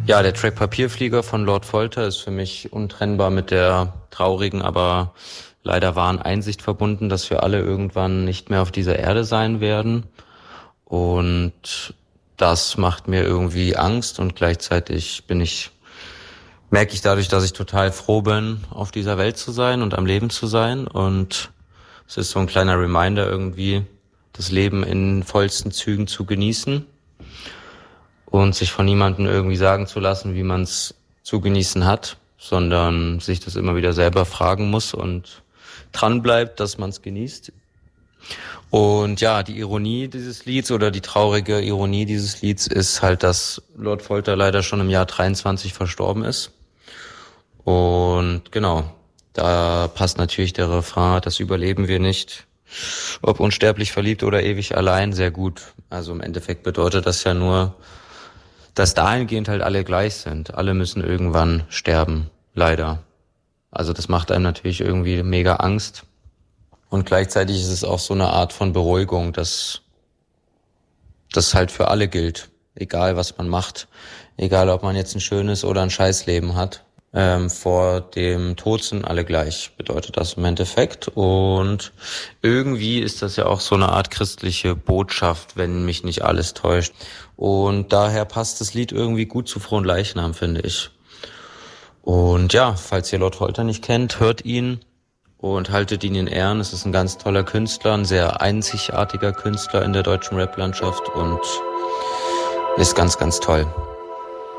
Ja, der Track Papierflieger von Lord Folter ist für mich untrennbar mit der traurigen, aber leider wahren Einsicht verbunden, dass wir alle irgendwann nicht mehr auf dieser Erde sein werden. Und das macht mir irgendwie Angst und gleichzeitig merke ich dadurch, dass ich total froh bin, auf dieser Welt zu sein und am Leben zu sein. Und es ist so ein kleiner Reminder irgendwie, das Leben in vollsten Zügen zu genießen und sich von niemandem irgendwie sagen zu lassen, wie man es zu genießen hat, sondern sich das immer wieder selber fragen muss und dran bleibt, dass man es genießt. Und ja, die Ironie dieses Lieds oder die traurige Ironie dieses Lieds ist halt, dass Lord Folter leider schon im Jahr 23 verstorben ist. Und genau, da passt natürlich der Refrain, das überleben wir nicht, ob unsterblich verliebt oder ewig allein, sehr gut. Also im Endeffekt bedeutet das ja nur, dass dahingehend halt alle gleich sind. Alle müssen irgendwann sterben, leider. Also das macht einem natürlich irgendwie mega Angst. Und gleichzeitig ist es auch so eine Art von Beruhigung, dass das halt für alle gilt. Egal was man macht, egal ob man jetzt ein schönes oder ein Scheißleben hat. Vor dem Tod sind alle gleich, bedeutet das im Endeffekt. Und irgendwie ist das ja auch so eine Art christliche Botschaft, wenn mich nicht alles täuscht. Und daher passt das Lied irgendwie gut zu Fronleichnam, finde ich. Und ja, falls ihr Lord Folter nicht kennt, hört ihn und haltet ihn in Ehren. Es ist ein ganz toller Künstler, ein sehr einzigartiger Künstler in der deutschen Rap-Landschaft und ist ganz, ganz toll.